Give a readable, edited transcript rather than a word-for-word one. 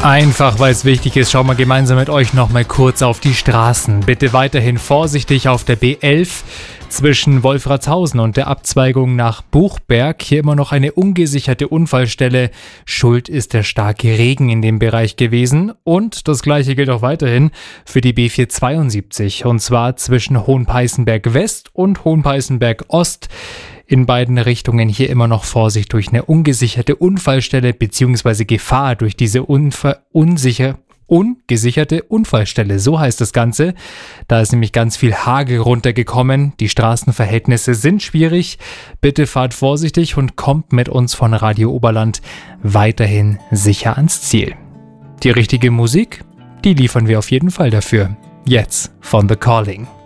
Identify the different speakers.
Speaker 1: Einfach weil es wichtig ist, schauen wir gemeinsam mit euch nochmal kurz auf die Straßen. Bitte weiterhin vorsichtig auf der B11 zwischen Wolfratshausen und der Abzweigung nach Buchberg. Hier immer noch eine ungesicherte Unfallstelle. Schuld ist der starke Regen in dem Bereich gewesen. Und das gleiche gilt auch weiterhin für die B472. Und zwar zwischen Hohenpeißenberg West und Hohenpeißenberg Ost. In beiden Richtungen hier immer noch Vorsicht durch eine ungesicherte Unfallstelle bzw. Gefahr durch diese ungesicherte Unfallstelle. So heißt das Ganze. Da ist nämlich ganz viel Hagel runtergekommen. Die Straßenverhältnisse sind schwierig. Bitte fahrt vorsichtig und kommt mit uns von Radio Oberland weiterhin sicher ans Ziel. Die richtige Musik, die liefern wir auf jeden Fall dafür. Jetzt von The Calling.